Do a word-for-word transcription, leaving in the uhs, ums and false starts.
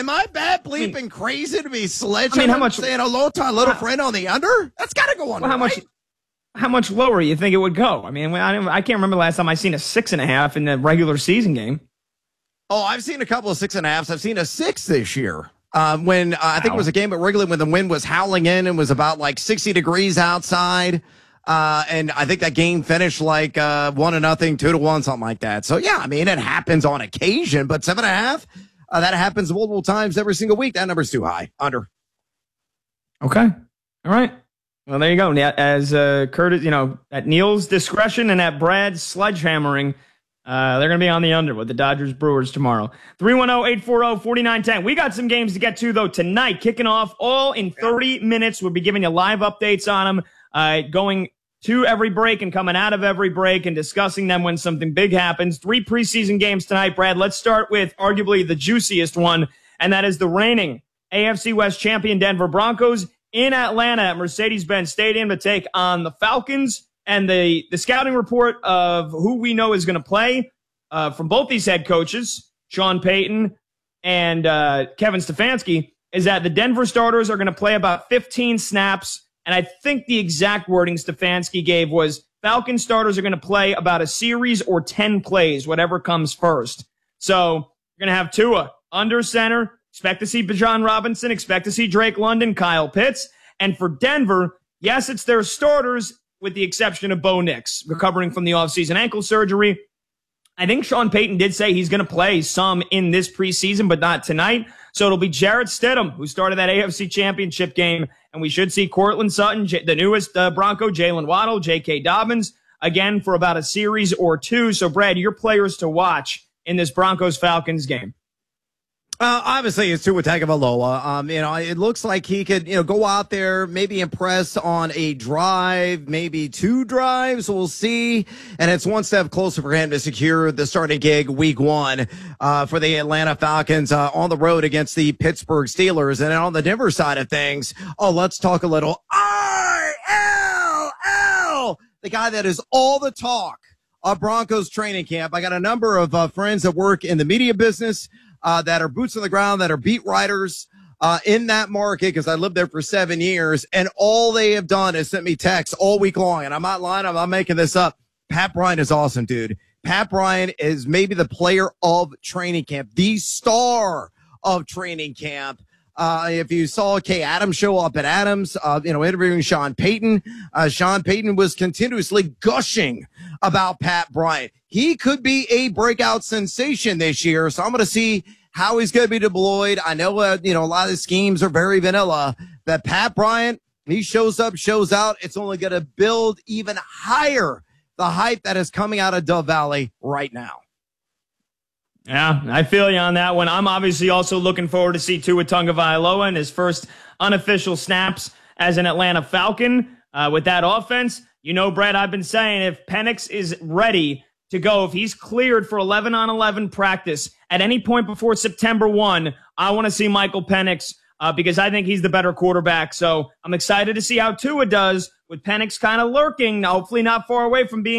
Am I bad bleeping I mean, crazy to be sledgehammer I mean, how much saying hello to my little how, friend on the under? That's got to go on. Well, how right? much? How much lower you think it would go? I mean, I, I can't remember the last time I seen a six and a half in the regular season game. Oh, I've seen a couple of six and a halves. I've seen a six this year. Um, when uh, I think Wow. it was a game at Wrigley when the wind was howling in and was about like sixty degrees outside. Uh, and I think that game finished like uh, one to nothing, two to one, something like that. So, yeah, I mean, it happens on occasion, but seven and a half, uh, that happens multiple times every single week. That number's too high. Under. Okay. All right. Well, there you go. As uh, Curtis, you know, at Neil's discretion and at Brad's sledgehammering, Uh, they're going to be on the under with the Dodgers Brewers tomorrow. three one zero, eight four zero, four nine one zero. We got some games to get to, though, tonight. Kicking off all in thirty minutes. We'll be giving you live updates on them, uh, going to every break and coming out of every break and discussing them when something big happens. Three preseason games tonight, Brad. Let's start with arguably the juiciest one, and that is the reigning A F C West champion Denver Broncos in Atlanta at Mercedes-Benz Stadium to take on the Falcons. And the, the scouting report of who we know is going to play uh, from both these head coaches, Sean Payton and uh, Kevin Stefanski, is that the Denver starters are going to play about fifteen snaps. And I think the exact wording Stefanski gave was Falcon starters are going to play about a series or ten plays, whatever comes first. So you're going to have Tua under center. Expect to see Bijan Robinson. Expect to see Drake London, Kyle Pitts. And for Denver, yes, it's their starters, with the exception of Bo Nix, recovering from the offseason ankle surgery. I think Sean Payton did say he's going to play some in this preseason, but not tonight. So it'll be Jarrett Stidham, who started that A F C Championship game, and we should see Cortland Sutton, J- the newest uh, Bronco, Jalen Waddle, J K. Dobbins, again for about a series or two. So, Brad, your players to watch in this Broncos-Falcons game. Uh, obviously, it's Tua Tagovailoa. Um, you know, it looks like he could, you know, go out there, maybe impress on a drive, maybe two drives. We'll see. And it's one step closer for him to secure the starting gig week one uh, for the Atlanta Falcons uh, on the road against the Pittsburgh Steelers. And on the Denver side of things, oh, let's talk a little R L L, the guy that is all the talk of Broncos training camp. I got a number of uh, friends that work in the media business. Uh, that are boots on the ground, that are beat writers uh, in that market, because I lived there for seven years, and all they have done is sent me texts all week long, and I'm not lying, I'm not making this up. Pat Bryant is awesome, dude. Pat Bryant is maybe the player of training camp, the star of training camp. Uh, if you saw Kay Adams show up at Adams, uh, you know, interviewing Sean Payton, uh, Sean Payton was continuously gushing about Pat Bryant. He could be a breakout sensation this year. So I'm going to see how he's going to be deployed. I know, uh, you know, a lot of the schemes are very vanilla, but Pat Bryant, he shows up, shows out. It's only going to build even higher the hype that is coming out of Dove Valley right now. Yeah, I feel you on that one. I'm obviously also looking forward to see Tua Tagovailoa in his first unofficial snaps as an Atlanta Falcon uh, with that offense. You know, Brad, I've been saying if Penix is ready to go, if he's cleared for eleven on eleven practice at any point before September first, I want to see Michael Penix uh, because I think he's the better quarterback. So I'm excited to see how Tua does with Penix kind of lurking, hopefully not far away from being